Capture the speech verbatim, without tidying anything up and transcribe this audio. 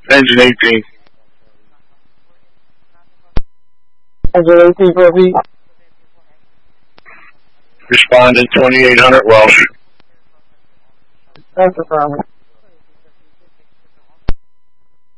Engine eighteen. Engine eighteen for a beat. Responding twenty-eight hundred Welsh. That's the problem.